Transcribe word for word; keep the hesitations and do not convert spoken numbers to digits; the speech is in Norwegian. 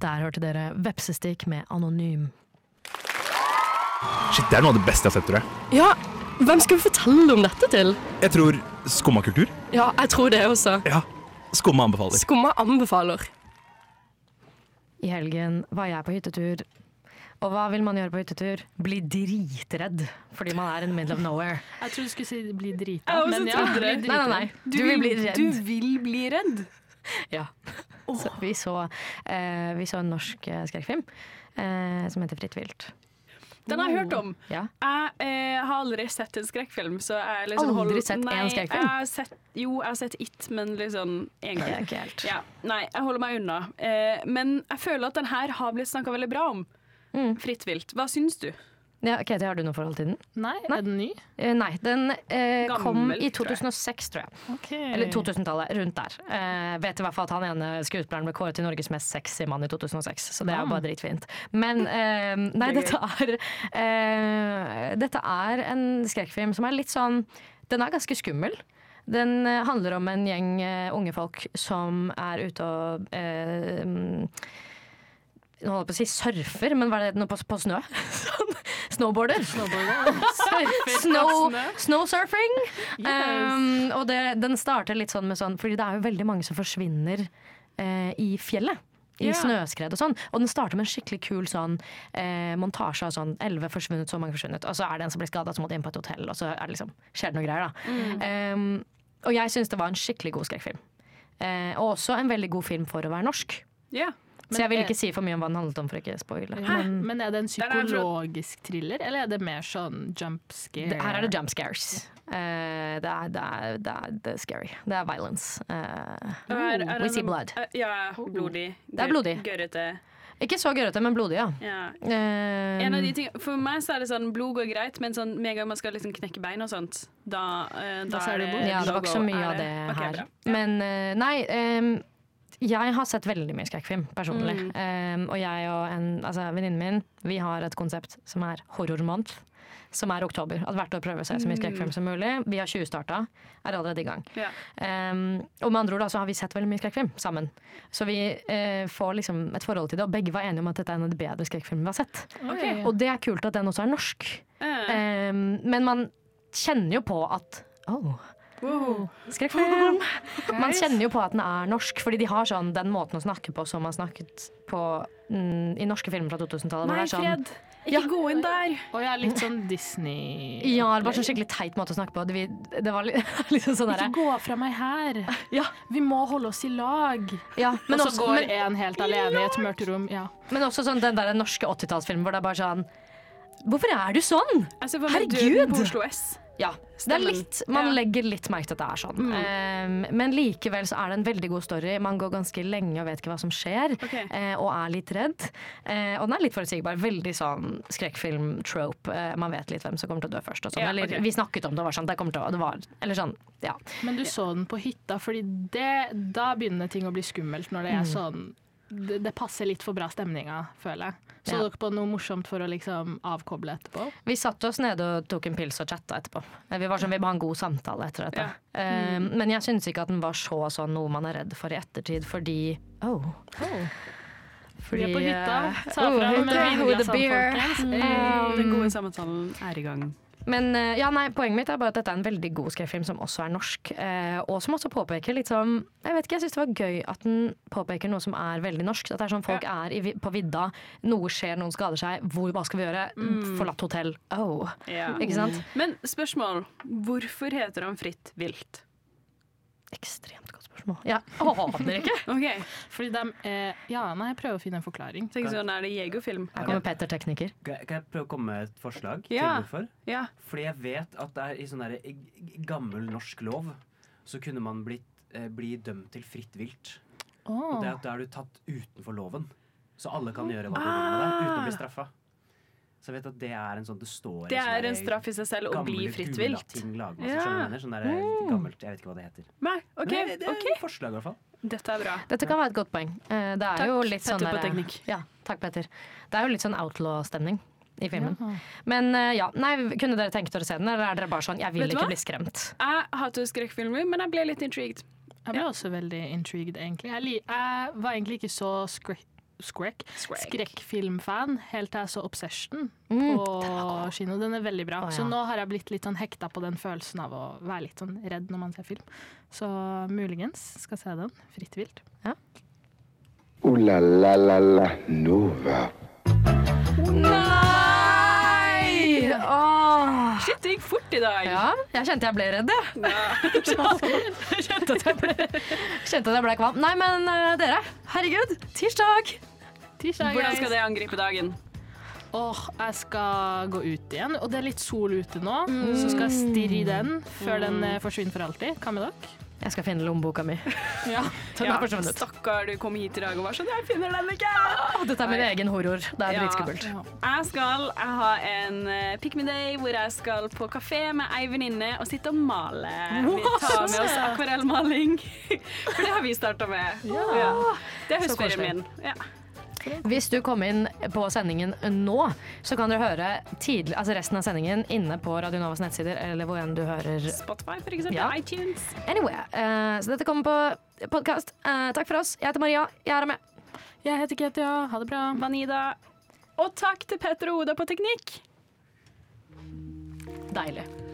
Der hørte dere Vepsestikk med Anonym. Shit, det er noe av det beste jeg har sett, tror jeg. Ja, hvem skal vi fortelle om dette til? Jeg tror skummakultur. Ja, jeg tror det også. Ja, skumma anbefaler. Skumma anbefaler. I helgen var jeg på hyttetur. Og hva vil man gjøre på hyttetur? Bli dritredd, fordi man er in the middle of nowhere. Jeg trodde du skulle si bli drita. Jeg også Men ja, trodde det. bli Nei, dritredd. nei, nei. Du, Du vil bli redd. Du vil bli redd? Ja. Så vi, så, eh, vi så en norsk eh, skrekkfilm eh, som heter Fritt vilt. Den har jeg hørt om. Ja. Jeg eh, har aldri sett en skrekkfilm. Så jeg liksom Aldri holder- sett en Nei, skrekkfilm? Jeg har sett, jo, jeg har sett It, men liksom en gang. Det er ikke helt. Ja, nei, jeg holder meg unna. Eh, men jeg føler at den her har blitt snakket veldig bra om. Mm. Fritt vilt. Hva syns du? Ja, Katie, har du noe forhold til den? Nei, Nei. er den ny? Eh, nei, den eh, kom Gammel, i tror jeg. to tusen og seks, tror jeg. Okay. Eller to tusen-tallet, rundt der. Eh, vet i hvert fall at han ene skuespilleren ble kåret til Norges mest sexy mann i to tusen og seks, så det er jo bare dritfint. Men eh, nei, Det er dette er, eh, dette er en skrekkfilm som er litt sånn, den er ganske skummel. Den eh, handler om en gjeng eh, unge folk som er ute og eh, nå holder jeg på å si surfer, men hva er det noe på, på snø? Sånn, snowboarder. Snow, snowsurfing. Um, og det, den starter litt sånn med sånn, fordi det er jo veldig mange som forsvinner eh, i fjellet. I Ja. snøskred og sånn. Og den starter med en skikkelig kul sånn eh, montasje av sånn elleve forsvunnet, så mange forsvunnet. Og så er det en som blir skadet som måtte inn på et hotell, og så er det liksom, skjer det noe greier da. Um, og jeg synes det var en skikkelig god skrekkfilm. Eh, og også en veldig god film for å være norsk. Ja. Så jeg vil er- ikke si for mye om hva den handlet om for ikke spoile. Men, Men men er det en Den er fra- psykologisk thriller, eller er det mer sånn jump scare? det, her er det jump scares. Eh, det, er, det, er, det, er, det er scary. Det er violence. Eh, Er, er we det see noe- blood. eh, Ja, blodig. Det er blodig. Gørrete. Ikke så gørrete, men blodig, ja. Ja. Eh, En av de ting, for meg så er det sånn, blod går greit, men sånn, med en gang man skal liksom knekke bein og sånt, da, eh, da, Da ser er det det blod. ja, det var ikke så no-go. mye Er av det Ok, her. bra. Men eh, nei, eh, jeg har sett veldig mye skrekkfilm, personlig. Mm. Eh, og jeg og en altså, venninnen min, vi har et konsept som er horror month, som er oktober. At hvert år prøver å se så mye skrekkfilm som mulig. Vi har tjue-starta, er allerede i gang. Ja. Um, og med andre ord da, så har vi sett veldig mye skrekkfilm sammen. Så vi eh, får liksom et forhold til det, og begge var enige om at dette er en av de bedre skrekkfilmene vi har sett. Okay. Og det er kult at den også er norsk. Eh, Um, men man kjenner jo på at oh, wow. skrekkfilm! Man kjenner jo på at den er norsk, fordi de har sånn den måten å snakke på som man snakket på mm, i norske filmer fra to tusen-tallet. hvor Nei, det er sånn, Fred, ikke gå inn der. Og jeg er litt sånn Disney... ja, det var sånn skikkelig teit måte å snakke på. Det, vi, det var li- liksom sånn Ikke derre gå fra meg her. Ja. Vi må holde oss i lag. Ja, men, Og så også, går men, en helt alene i et mørkt rom. Ja. men også sånn den der norske åttitallsfilmen hvor det er bare sånn hvorfor er du sånn? Jeg ser for meg Herregud! Døden på Oslo S. Ja, det er Stemmen. litt, man Ja. legger litt merke til at det er sånn. Um, men likevel så er det en veldig god story. Man går ganske lenge og vet ikke hva som skjer, Ok. eh, og er litt redd. Eh, og den er litt forutsigbar. Veldig sånn skrekkfilm-trope. Eh, man vet litt hvem som kommer til å dø først. Og sånn. Ja, Eller ok. vi snakket om det, og var sånn, det kommer til å, det var, eller sånn, ja. Men du så den på hytta, fordi det, da begynner ting å bli skummelt når det er Mm. sånn det, det passer litt for bra stemninga, føler jeg. Så Ja. dere på noe morsomt for å liksom avkoble etterpå? Vi satte oss ned og tok en pils og chatta etterpå. Eh, Vi var sånn, vi må ha en god samtale etter dette. Ja. Eh, men jeg synes ikke at den var så sånn noe man er redd for i ettertid, fordi oh. Vi er på hytta. eh, Ta oh, fram hytta with a beer. folkens. Um, Den gode samtalen er i gang. Men eh, ja, nei, poenget mitt er bare at dette er en veldig god skrekkfilm som også er norsk, eh, og som også påpeker litt sånn, jeg vet ikke, jeg synes det var gøy at den påpeker noe som er veldig norsk, at det er sånn folk er i, vi- på vidda, noe skjer, noen skader seg, hvor, hva skal vi gjøre? Forlatt hotell, oh, Ja. ikke sant? Men spørsmål, hvorfor heter han Fritt vilt? Ekstremt godt spørsmål. Jeg aner ikke. Ok, Fordi de eh, Ja, nei, jeg prøver å finne en forklaring. tenk sånn, er det Jegerfilm? Her kommer Petter Tekniker. Kan jeg, kan jeg prøve å komme med et forslag Ja. til hvorfor? Ja. Fordi jeg vet at det er i sånn der, i g- gammel norsk lov så kunne man blitt, eh, bli dømt til fritt vilt. Og det er at da er du tatt utenfor loven. Så alle kan gjøre hva de vil med deg uten å bli straffa. Så jeg vet at det er en sånn det står Det i sånne er en der straff i seg selv å bli gamle fritt vilt. Gulating-lag. Ja. Sånn, jeg mener, sånn der, gammelt, jeg vet ikke hva det heter. Nei, ok, Men det, det er ok. et forslag i hvert fall. Dette er bra. Dette kan være et godt poeng. Eh, Det er Takk, jo litt Petter sånn på der- teknikk. Ja, takk Petter. Det er jo litt sånn outlaw-stemning i filmen. Men eh, ja, nei, kunne dere tenkt dere å se den, eller er dere bare sånn, jeg vil Vet du ikke hva? bli skremt? Jeg hater skrekkfilmer, men jeg ble litt intrigued. Jeg ble også veldig intrigued, egentlig. Jeg, li jeg var egentlig ikke så skre Skrek. Skrek. skrekkfilmfan, helt til jeg så Obsession Mm, på kino. Den er veldig bra. Å, ja. Så nå har jeg blitt litt sånn hekta på den følelsen av å være litt sånn redd når man ser film. Så muligens skal se den. Fritt vilt. Ooh la la la la Nova. Nei! Åh. Shit, det gikk fort i dag. Ja, jeg kjente jeg ble redd, jeg. Jeg kjente at jeg ble, kjente at jeg ble kvalm. Nei, men eh, dere, herregud, tirsdag! Tirsdag, Hvordan skal det angripe dagen? Åh, jeg skal gå ut igjen, og det er litt sol ute nå, så skal jeg stirre i den før den eh, forsvinner for alltid. Hva med dere? Jeg skal finne lommeboka mi. Ja. Den er forsvunnet. Stakkar, du kom hit i dag og var sånn, jeg finner den ikke! Åh, dette er min egen horror. Det er Ja. dritskummelt. Jeg skal jeg har en uh, pick me day hvor jeg skal på kafé med ei venninne og sitte og male. Vi tar med oss akvarellmaling, for det har vi starta med. Ja. Det er Så høstferien koselig. min. Ja. Hvis du kom inn på sendingen nå, så kan dere høre tidlig, altså resten av sendingen inne på Radio Novas nettsider, eller hvor enn du hører. Spotify, for eksempel. Ja. iTunes. Anyway, eh, så dette kommer på podcast. Eh, takk for oss. Jeg heter Maria. Jeg er med. Jeg heter Ketia. Ha det bra. Vanida. Og takk til Petter og Oda på teknikk. Deilig.